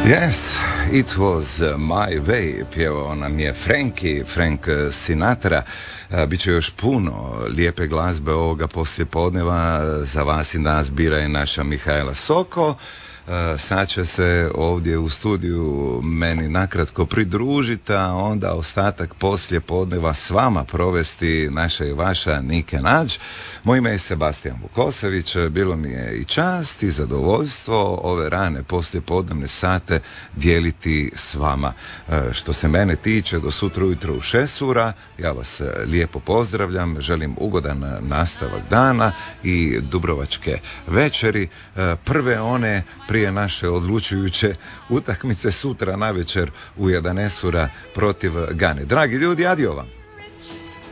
Yes, it was my way, pjevao nam je Frank Sinatra. Biće još puno lijepe glazbe ovoga poslijepodneva. Za vas i nas bira i naša Mihajla Soko. Sad će se ovdje u studiju meni nakratko pridružiti, a onda ostatak poslije podneva s vama provesti naša i vaša Nike Nađ. Moje ime je Sebastian Vukosavić, bilo mi je i čast i zadovoljstvo ove rane poslije podnevne sate dijeliti s vama. Što se mene tiče, do sutra ujutro u 6 ura, ja vas lijepo pozdravljam, želim ugodan nastavak dana i dubrovačke večeri, prve one prije naše odlučujuće utakmice sutra navečer u 11 ura protiv Gane. Dragi ljudi, adio vam!